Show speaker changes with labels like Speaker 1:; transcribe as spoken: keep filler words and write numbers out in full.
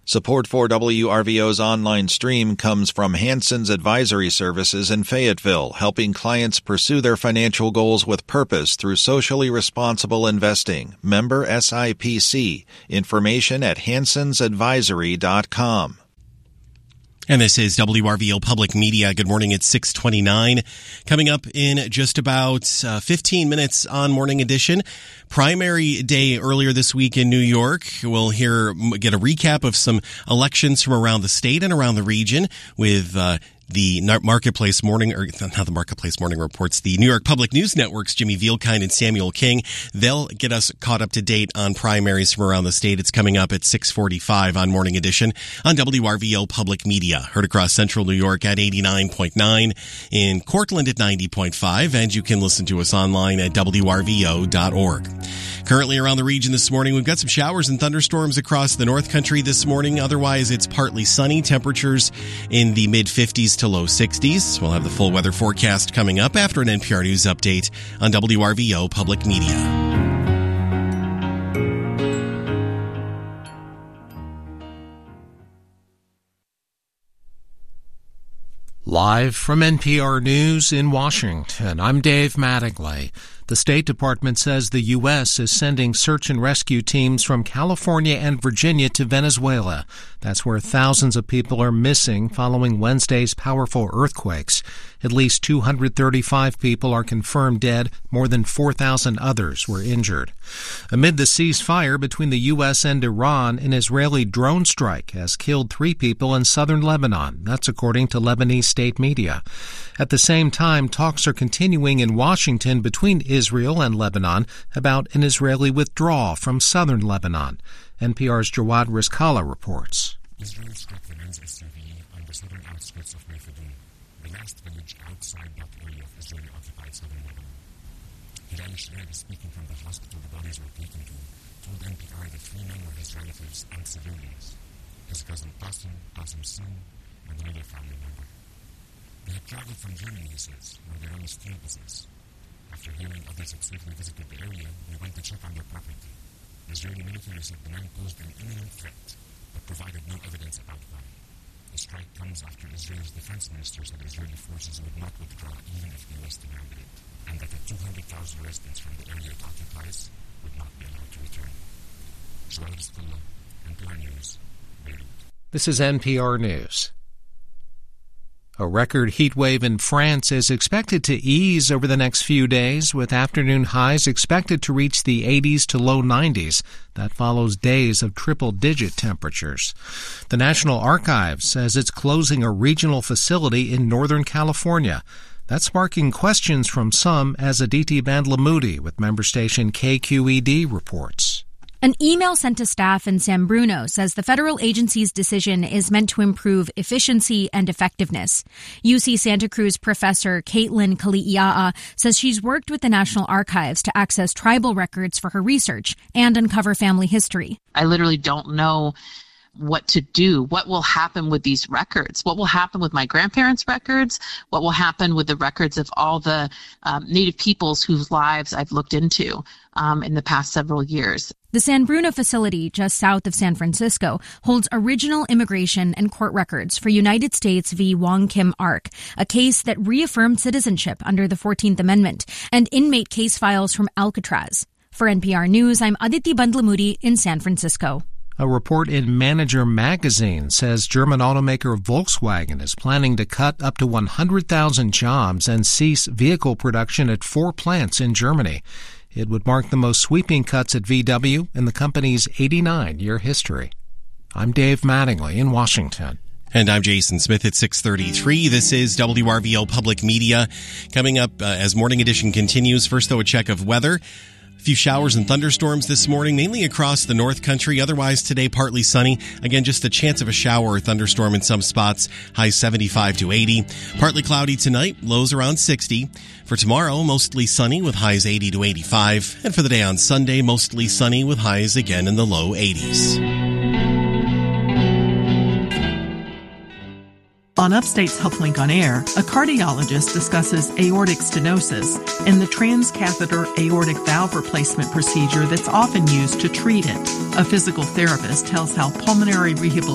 Speaker 1: Support for W R V O's online stream comes from Hanson's Advisory Services in Fayetteville, helping clients pursue their financial goals with purpose through socially responsible investing. Member S I P C. Information at hansons advisory dot com.
Speaker 2: And this is W R V O Public Media. Good morning. It's six twenty-nine. Coming up in just about uh, fifteen minutes on Morning Edition. Primary day earlier this week in New York. We'll hear get a recap of some elections from around the state and around the region with uh, the Marketplace Morning, or not the Marketplace Morning Reports, the New York Public News Network's Jimmy Vielkind and Samuel King. They'll get us caught up to date on primaries from around the state. It's coming up at six forty-five on Morning Edition on W R V O Public Media. Heard across central New York at eighty-nine point nine, in Cortland at ninety point five, and you can listen to us online at W R V O dot org. Currently around the region this morning, we've got some showers and thunderstorms across the North Country this morning. Otherwise, it's partly sunny. Temperatures in the mid-fifties to low sixties. We'll have the full weather forecast coming up after an N P R News update on W R V O Public Media.
Speaker 3: Live from N P R News in Washington, I'm Dave Mattingly. The State Department says the U S is sending search and rescue teams from California and Virginia to Venezuela. That's where thousands of people are missing following Wednesday's powerful earthquakes. At least two hundred thirty-five people are confirmed dead. More than four thousand others were injured. Amid the ceasefire between the U S and Iran, an Israeli drone strike has killed three people in southern Lebanon. That's according to Lebanese state media. At the same time, talks are continuing in Washington between Israel and Lebanon about an Israeli withdrawal from southern Lebanon. N P R's Jawad Rizkallah reports.
Speaker 4: Israel struck the men's S U V on the southern outskirts of Methadun, the last village outside that area of Israeli-occupied southern Lebanon. Hilal Shrebi, speaking from the hospital the bodies were taken to, told N P R that three men were his relatives and civilians, his cousin Qasim, Qasim Sin, and another family member. They had traveled from Germany, he says, where they run a steel business. After hearing others had safely visited the area, we went to check on their property. The Israeli military said the men posed an imminent threat, but provided no evidence about why. The strike comes after Israel's defense minister said Israeli forces would not withdraw even if the U S demanded it, and that the two hundred thousand residents from the area it occupies would not be allowed to return. Jawad Rizkallah, N P R News, Beirut.
Speaker 3: This is N P R News. A record heat wave in France is expected to ease over the next few days, with afternoon highs expected to reach the eighties to low nineties. That follows days of triple-digit temperatures. The National Archives says it's closing a regional facility in Northern California. That's sparking questions from some, as Aditi Bandlamudi with member station K Q E D reports.
Speaker 5: An email sent to staff in San Bruno says the federal agency's decision is meant to improve efficiency and effectiveness. U C Santa Cruz professor Caitlin Kali'ia'a says she's worked with the National Archives to access tribal records for her research and uncover family history.
Speaker 6: I literally don't know what to do. What will happen with these records? What will happen with my grandparents' records? What will happen with the records of all the um, Native peoples whose lives I've looked into um, in the past several years?
Speaker 5: The San Bruno facility, just south of San Francisco, holds original immigration and court records for United States v. Wong Kim Ark, a case that reaffirmed citizenship under the fourteenth Amendment, and inmate case files from Alcatraz. For N P R News, I'm Aditi Bandlamudi in San Francisco.
Speaker 3: A report in Manager magazine says German automaker Volkswagen is planning to cut up to one hundred thousand jobs and cease vehicle production at four plants in Germany. It would mark the most sweeping cuts at V W in the company's eighty-nine-year history. I'm Dave Mattingly in Washington.
Speaker 2: And I'm Jason Smith at six thirty-three. This is W R V O Public Media. Coming up uh, as Morning Edition continues. First, though, a check of weather. A few showers and thunderstorms this morning, mainly across the North Country. Otherwise, today, partly sunny. Again, just a chance of a shower or thunderstorm in some spots. Highs seventy-five to eighty. Partly cloudy tonight. Lows around sixty. For tomorrow, mostly sunny with highs eighty to eighty-five. And for the day on Sunday, mostly sunny with highs again in the low eighties.
Speaker 7: On Upstate's HealthLink on Air, a cardiologist discusses aortic stenosis and the transcatheter aortic valve replacement procedure that's often used to treat it. A physical therapist tells how pulmonary rehabilitation